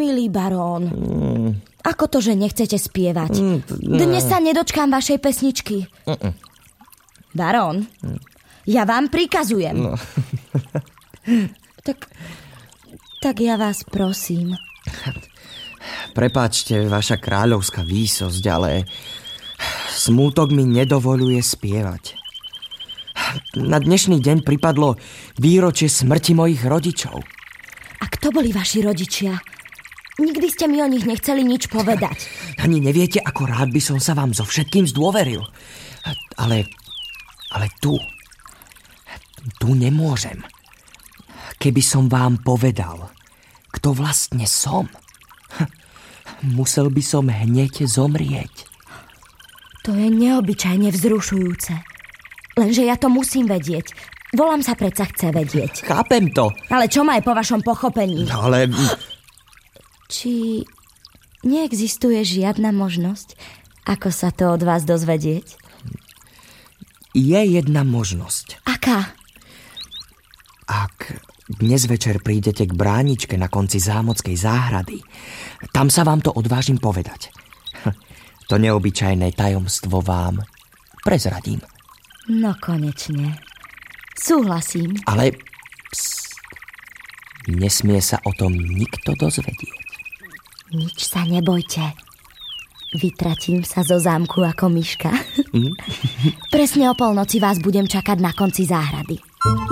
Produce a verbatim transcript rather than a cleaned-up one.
milý barón. Mm. Ako to, že nechcete spievať? Mm, Dnes sa nedočkám vašej pesničky. Mm-mm. Barón, mm. ja vám prikazujem. No. tak, tak ja vás prosím. Prepáčte, vaša kráľovská výsosť, ale smútok mi nedovoľuje spievať. Na dnešný deň pripadlo výročie smrti mojich rodičov. A kto boli vaši rodičia? Nikdy ste mi o nich nechceli nič povedať. Ani neviete, ako rád by som sa vám so všetkým zdôveril. Ale, ale tu, tu nemôžem. Keby som vám povedal, kto vlastne som, musel by som hneď zomrieť. To je neobyčajne vzrušujúce. Lenže ja to musím vedieť. Volám sa predsa chce vedieť. Chápem to. Ale čo má je po vašom pochopení? Ale... Či neexistuje žiadna možnosť, ako sa to od vás dozvedieť? Je jedna možnosť. Aká? Ak dnes večer prídete k bráničke na konci zámockej záhrady, tam sa vám to odvážim povedať. To neobyčajné tajomstvo vám prezradím. No konečne. Súhlasím. Ale pst, nesmie sa o tom nikto dozvedieť. Nič sa nebojte. Vytratím sa zo zámku ako myška. Mm? Presne o polnoci vás budem čakať na konci záhrady.